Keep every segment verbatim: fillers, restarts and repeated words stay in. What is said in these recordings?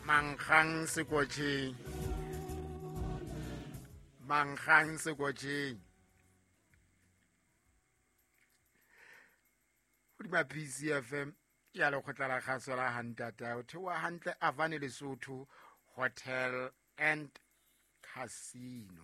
Mankgang Sekotjheng. Mankgang Sekotjheng. Hodima P C F M ya lekgotla la kgaso la Hantata o thewa hantle Avane Lesotho Hotel and Casino.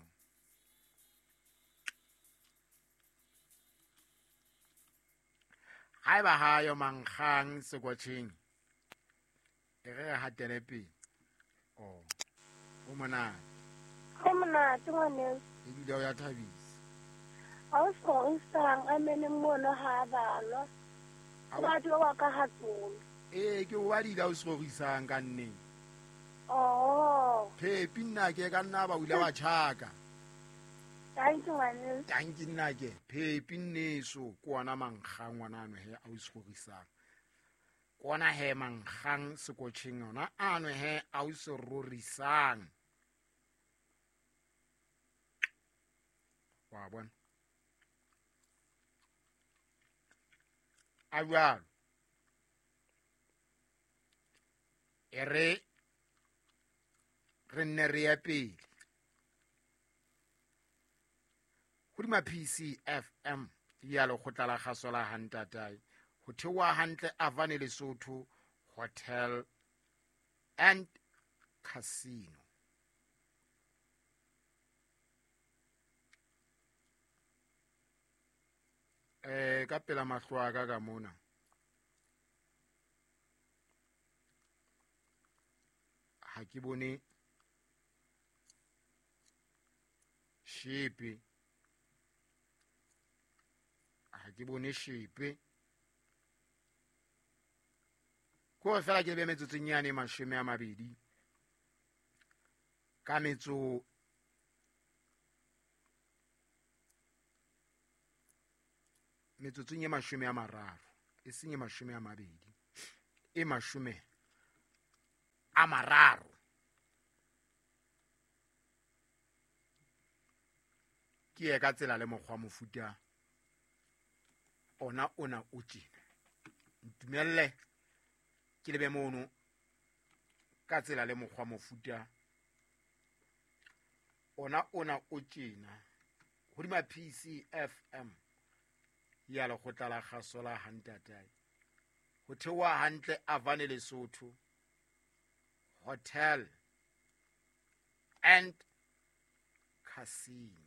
Hai ba hayo Mankgang Sekotjheng. E re hatele pele. Oh. O mona. Ho monate ngwane. E bile o ya thabisa. Ha o so isang a mene mona ha bala. Ba tlo wa ka hatsolo. Eh ke o badile o srorisang ka nne. Oh. Phepi nna ke ka nna ba ula wa tjhaka. Thank you ngwane. Thank you nna ke. Phepi nneso ko ona Mankgang ngwana ano he a o srorisang. Kona he Mankgang Sekotjheng ona ano he a o srorisang. Wa bona. Awa. Ere re nne re ya pele. Hodima P C F M ya lekgotla la kgaso la Hantata ho thewa hantle Avane Lesotho Hotel and Casino. Eh ka pela mahlo a ka ka mona. Ha ke bone shepe. Ha ke bone shepe. Ko fela ke be metsotso nyane mashome a mabedi. Ka metso metsotso nye mashome a mararo. E senye mashome a mabedi. E mashome a mararo. Ke ye ka tsela le mokgwa mofuta ona ona o tjena. Ntumelle ke lebe mono ka tsela le mokgwa mofuta ona ona o tjena. Hodima P C F M ya lekgotla la kgaso la Hantata ho thewa hantle Avane Lesotho Hotel and Casino.